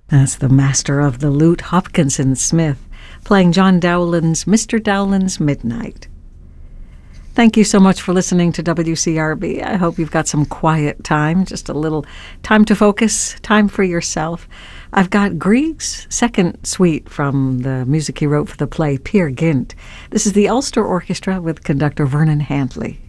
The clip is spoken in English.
That's the master of the lute, Hopkinson Smith, playing John Dowland's Mr. Dowland's Midnight. Thank you so much for listening to WCRB. I hope you've got some quiet time, just a little time to focus, time for yourself. I've got Grieg's second suite from the music he wrote for the play Peer Gynt. This is the Ulster Orchestra with conductor Vernon Handley.